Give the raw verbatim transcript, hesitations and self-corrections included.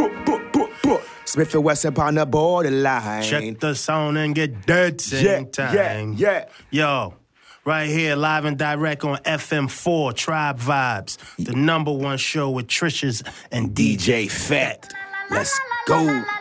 Smith and Wesson on the borderline. Check the sound and get dead same yeah, time. Yeah, yeah. Yo, right here, live and direct on F M four, Tribe Vibes, the number one show with Trish's and D J Fat. Let's go.